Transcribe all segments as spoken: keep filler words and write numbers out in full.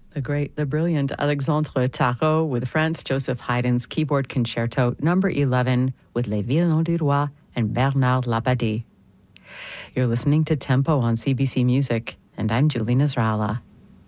The great, the brilliant Alexandre Tarot with Franz Joseph Haydn's Keyboard Concerto number eleven with Les Violons du Roi and Bernard Labadie. You're listening to Tempo on C B C Music, and I'm Julie Nasrallah.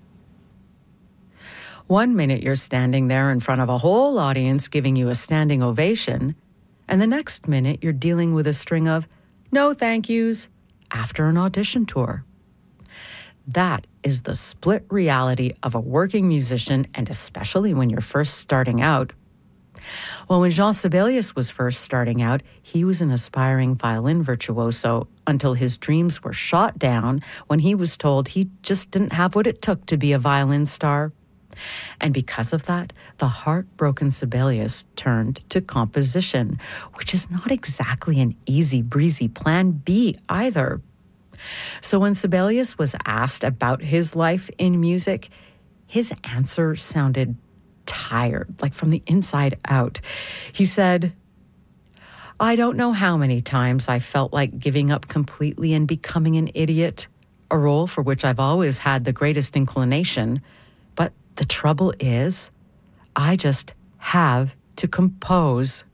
One minute you're standing there in front of a whole audience giving you a standing ovation, and the next minute you're dealing with a string of no thank yous after an audition tour. That is the split reality of a working musician, and especially when you're first starting out. Well, when Jean Sibelius was first starting out, he was an aspiring violin virtuoso until his dreams were shot down when he was told he just didn't have what it took to be a violin star. And because of that, the heartbroken Sibelius turned to composition, which is not exactly an easy breezy plan B either. So when Sibelius was asked about his life in music, his answer sounded tired, like from the inside out. He said, I don't know how many times I felt like giving up completely and becoming an idiot, a role for which I've always had the greatest inclination. But the trouble is, I just have to compose.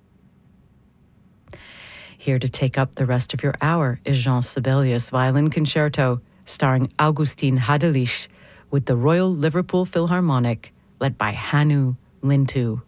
Here to take up the rest of your hour is Jean Sibelius Violin Concerto, starring Augustin Hadelich, with the Royal Liverpool Philharmonic, led by Hannu Lintu.